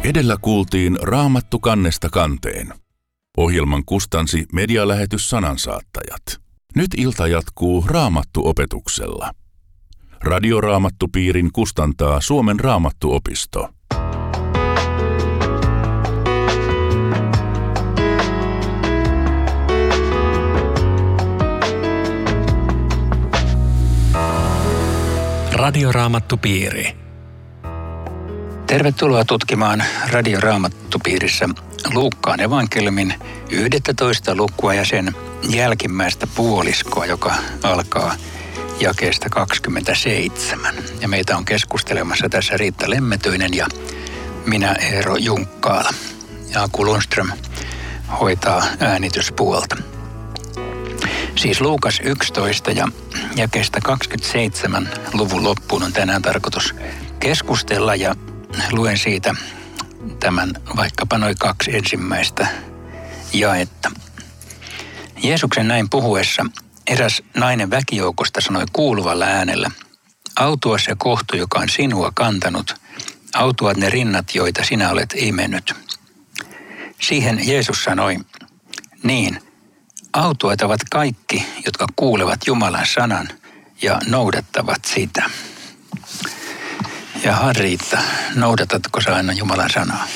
Edellä kuultiin Raamattu kannesta kanteen. Ohjelman kustansi medialähetys Sanansaattajat. Nyt ilta jatkuu Raamattu-opetuksella. Radioraamattupiirin kustantaa Suomen Raamattuopisto. Radioraamattupiiri. Tervetuloa tutkimaan Radioraamattupiirissä Luukkaan evankeliumin 11 lukua ja sen jälkimmäistä puoliskoa, joka alkaa jakeesta 27. Ja meitä on keskustelemassa tässä Riitta Lemmetyinen ja minä Eero Junkkaala. Ja Aku Lundström hoitaa äänityspuolta. Siis Luukas 11 ja jakeesta 27 luvun loppuun on tänään tarkoitus keskustella ja luen siitä tämän vaikkapa noin 2 ensimmäistä jaetta. Jeesuksen näin puhuessa eräs nainen väkijoukosta sanoi kuuluvalla äänellä: autua se kohtu, joka on sinua kantanut, autuat ne rinnat, joita sinä olet imennyt. Siihen Jeesus sanoi: niin, autuat ovat kaikki, jotka kuulevat Jumalan sanan ja noudattavat sitä. Ja Riitta, noudatatko sä aina Jumalan sanaa?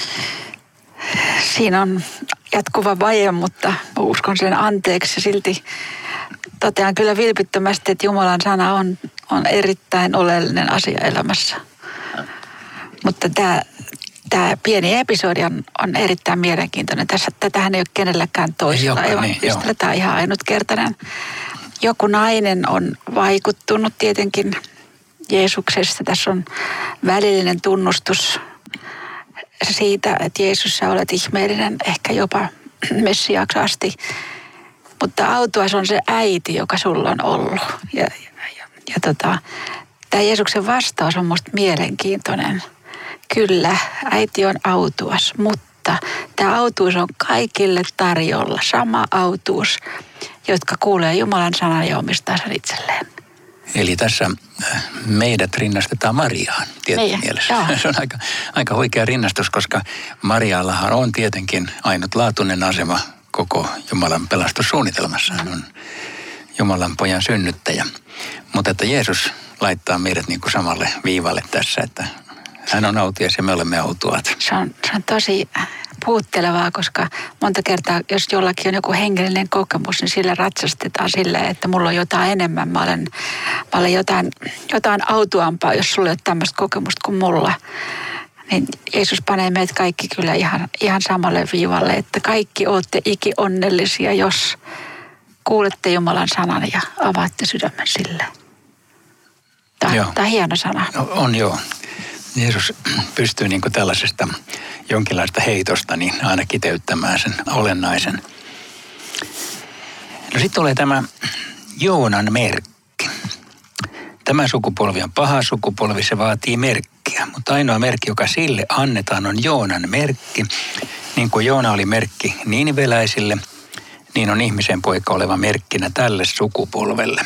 Siinä on jatkuva vaje, mutta uskon sen anteeksi ja silti totean kyllä vilpittömästi, että Jumalan sana on erittäin oleellinen asia elämässä. Mutta tämä pieni episodi on erittäin mielenkiintoinen. Tätähän ei ole kenelläkään toisella. Tämä on ihan ainutkertainen. Joku nainen on vaikuttunut tietenkin Jeesuksesta. Tässä on välillinen tunnustus siitä, että Jeesus, sä olet ihmeellinen, ehkä jopa Messiaaksi asti. Mutta autuas on se äiti, joka sulla on ollut. Tämä Jeesuksen vastaus on musta mielenkiintoinen. Kyllä, äiti on autuas, mutta tämä autuus on kaikille tarjolla. Sama autuus, jotka kuulee Jumalan sanan ja omistaa sen itselleen. Eli tässä meidät rinnastetaan Mariaan tietysti mielessä. Joo. Se on aika huikea rinnastus, koska Mariallahan on tietenkin ainutlaatuinen asema koko Jumalan pelastussuunnitelmassa. Hän on Jumalan pojan synnyttäjä. Mutta että Jeesus laittaa meidät niin kuin samalle viivalle tässä, että hän on autuas ja me olemme autuaat. Se on tosi puhuttelevaa, koska monta kertaa, jos jollakin on joku hengellinen kokemus, niin sillä ratsastetaan silleen, että mulla on jotain enemmän. Mä olen jotain autuampaa, jos sulla ei ole tämmöistä kokemusta kuin mulla. Niin Jeesus panee meidät kaikki kyllä ihan samalle viivalle, että kaikki olette ikionnellisia, jos kuulette Jumalan sanan ja avaatte sydämen sille. Tämä on hieno sana. On joo. Jeesus pystyy niin kuin tällaisesta jonkinlaista heitosta niin aina kiteyttämään sen olennaisen. No sitten tulee tämä Joonan merkki. Tämä sukupolvi on paha sukupolvi, se vaatii merkkiä. Mutta ainoa merkki, joka sille annetaan, on Joonan merkki. Niin kuin Joona oli merkki niiniveläisille, niin on ihmisen poika oleva merkkinä tälle sukupolvelle.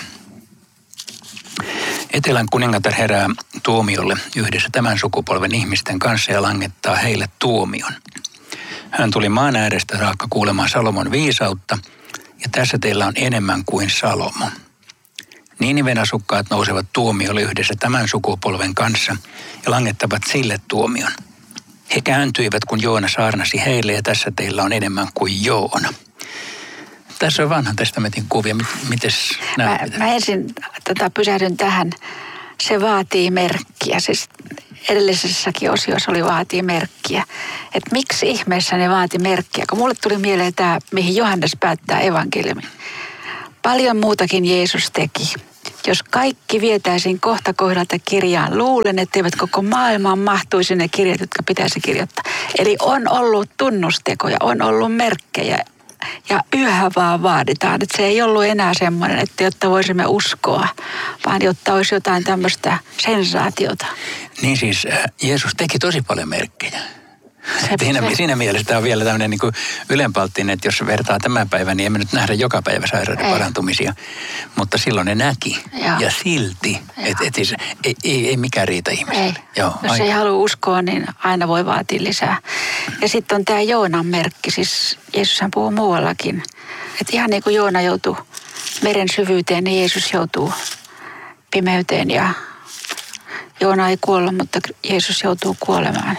Etelän kuningatar herää tuomiolle yhdessä tämän sukupolven ihmisten kanssa ja langettaa heille tuomion. Hän tuli maan äärestä saakka kuulemaan Salomon viisautta, ja tässä teillä on enemmän kuin Salomo. Niiniven asukkaat nousevat tuomiolle yhdessä tämän sukupolven kanssa ja langettavat sille tuomion. He kääntyivät, kun Joona saarnasi heille, ja tässä teillä on enemmän kuin Joona. Tässä on vanhan testamentin kuvia. Mites näet? Mä ensin pysähdyn tähän. Se vaatii merkkiä. Siis edellisessäkin osiossa oli vaatii merkkiä. Että miksi ihmeessä ne vaati merkkiä? Kun mulle tuli mieleen tämä, mihin Johannes päättää evankeliumin. Paljon muutakin Jeesus teki. Jos kaikki vietäisiin kohta kohdalta kirjaan, luulen, etteivät koko maailmaan mahtuisi ne kirjat, jotka pitäisi kirjoittaa. Eli on ollut tunnustekoja, on ollut merkkejä. Ja yhä vaan vaaditaan, että se ei ollut enää semmoinen, että jotta voisimme uskoa, vaan jotta olisi jotain tämmöistä sensaatiota. Niin siis Jeesus teki tosi paljon merkkejä. Siinä mielessä tämä on vielä tämmöinen niin kuin ylenpalttinen, että jos vertaa tämän päivän, niin emme nyt nähdä joka päivä sairauden parantumisia. Mutta silloin ne näki. Joo. Ja silti, että siis ei mikään riitä ihmiselle. Ei. Joo, jos ei halua uskoa, niin aina voi vaatia lisää. Ja sitten on tämä Joonan merkki, siis Jeesushan puhuu muuallakin. Että ihan niin kuin Joona joutui meren syvyyteen, niin Jeesus joutuu pimeyteen ja Joona ei kuolla, mutta Jeesus joutuu kuolemaan.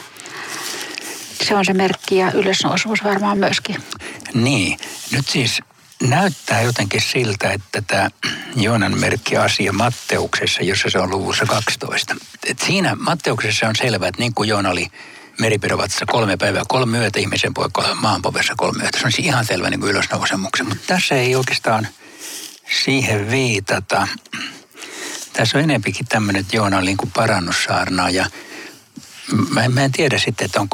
Se on se merkki ja ylösnousemus varmaan myöskin. Niin, nyt siis näyttää jotenkin siltä, että tämä Joonan merkki-asia Matteuksessa, jossa se on luvussa 12. Et siinä Matteuksessa on selvää, että niin kuin Joona oli meripidovatsassa 3 päivää, 3 yötä, ihmisen poika maanpovessa 3 yötä. Se on siis ihan selvä niin kuin ylösnousemuksen, mutta tässä ei oikeastaan siihen viitata. Tässä on enempikin tämmöinen, että Joona oli niin kuin parannussaarnaa ja mä en tiedä sitten, että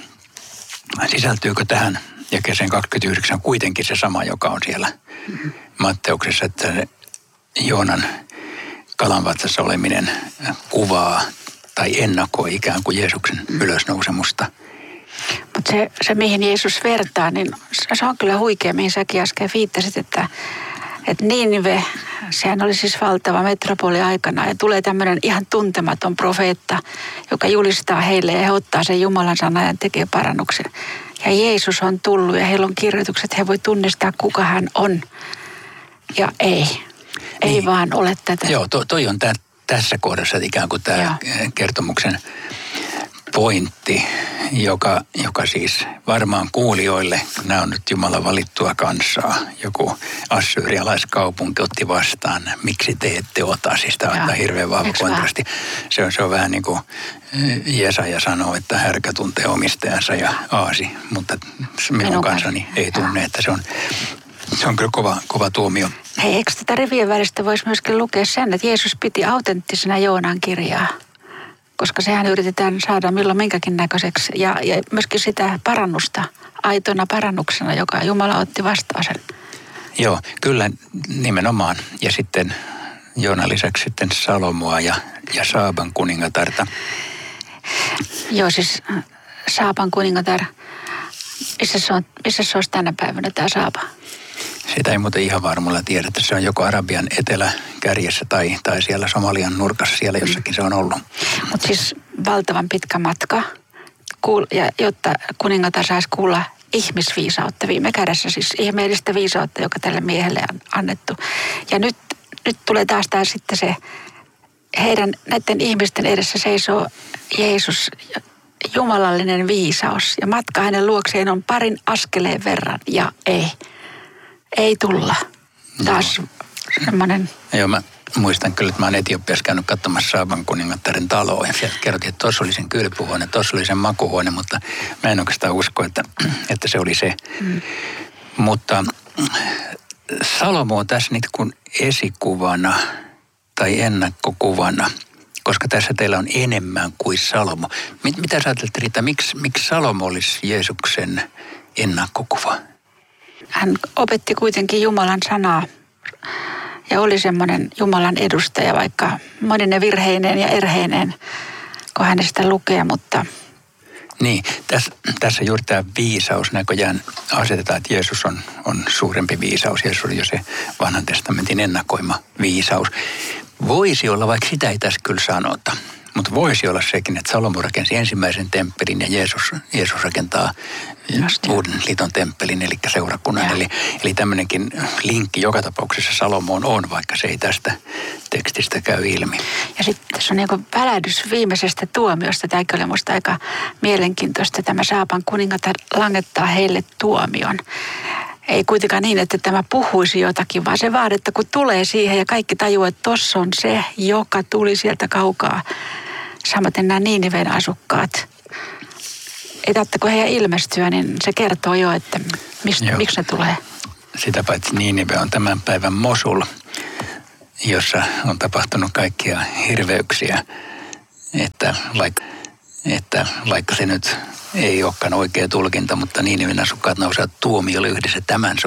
sisältyykö tähän jakeeseen 29 kuitenkin se sama, joka on siellä Matteuksessa, että Joonan kalanvatsassa oleminen kuvaa tai ennakoi ikään kuin Jeesuksen ylösnousemusta. Mutta se, mihin Jeesus vertaa, niin se on kyllä huikea, mihin säkin äsken viittasit, että Niinive, sehän oli siis valtava metropoli aikana ja tulee tämmöinen ihan tuntematon profeetta, joka julistaa heille ja he ottaa sen Jumalan sanan ja tekee parannuksen. Ja Jeesus on tullut ja heillä on kirjoitukset, he voi tunnistaa kuka hän on. Ja ei vaan ole tätä. Joo, toi on tässä kohdassa ikään kuin tämä kertomuksen pointti, joka siis varmaan kuulijoille, nämä on nyt Jumalan valittua kansaa, joku assyrialaiskaupunki otti vastaan, miksi te ette ota, siis tämä on hirveän vahva kontrasti. Se on vähän niin kuin Jesaja sanoo, että härkä tuntee omistajansa ja aasi, mutta minun kansani ei tunne, että se on kyllä kova tuomio. Hei, eikö tätä rivien välistä voisi myöskin lukea sen, että Jeesus piti autenttisena Joonan kirjaa? Koska sehän yritetään saada milloin minkäkin näköiseksi. Ja myöskin sitä parannusta, aitona parannuksena, joka Jumala otti vastaan sen. Joo, kyllä nimenomaan. Ja sitten Joonan lisäksi sitten Salomoa ja Saaban kuningatarta. Joo, siis Saaban kuningatar. Missä se olisi tänä päivänä tämä Saaba? Sitä ei muuten ihan varmulla tiedä, että se on joko Arabian eteläkärjessä tai siellä Somalian nurkassa, siellä jossakin se on ollut. Mutta siis valtavan pitkä matka, jotta kuningatar saisi kuulla ihmisviisautta viime kädessä, siis ihmeellistä viisautta, joka tälle miehelle on annettu. Ja nyt tulee taas sitten se, näiden ihmisten edessä seisoo Jeesus, jumalallinen viisaus. Ja matka hänen luokseen on parin askeleen verran ja ei tulla. Taas semmoinen. Joo, mä muistan kyllä, että mä oon Etiopiassa käynyt katsomassa Saaban kuningattaren taloa. Ja sieltä kerrottiin, että tuossa oli sen kylpyhuone, tuossa oli sen makuhuone, mutta mä en oikeastaan usko, että se oli se. Mutta Salomo on tässä nyt kuin esikuvana tai ennakkokuvana, koska tässä teillä on enemmän kuin Salomo. Mitä sä ajattelet, Riitta, miksi Salomo olisi Jeesuksen ennakkokuva? Hän opetti kuitenkin Jumalan sanaa ja oli semmoinen Jumalan edustaja, vaikka monine virheineen ja erheineen, kun hän sitä lukee, mutta... Niin, tässä juuri tämä viisaus näköjään asetetaan, että Jeesus on suurempi viisaus. Jeesus on jo se vanhan testamentin ennakoima viisaus. Voisi olla, vaikka sitä ei tässä kyllä sanota, mutta voisi olla sekin, että Salomo rakensi ensimmäisen temppelin ja Jeesus rakentaa uuden liiton temppelin, eli seurakunnan. Eli tämmöinenkin linkki joka tapauksessa Salomoon on, vaikka se ei tästä tekstistä käy ilmi. Ja sitten tässä on niin kuin välähdys viimeisestä tuomiosta. Tämäkin oli musta aika mielenkiintoista. Tämä Saaban kuningatar langettaa heille tuomion. Ei kuitenkaan niin, että tämä puhuisi jotakin, vaan se vaan, että kun tulee siihen ja kaikki tajuaa, että tossa on se, joka tuli sieltä kaukaa. Samaten nämä Niiniven asukkaat. Ei tarvitse, kun heidän ilmestyä, niin se kertoo jo, että miksi ne tulee. Sitä paitsi Niinive on tämän päivän Mosul, jossa on tapahtunut kaikkia hirveyksiä, että vaikka se nyt ei olekaan oikea tulkinta, mutta Niiniven asukkaat nousevat tuomiolle yhdessä tämän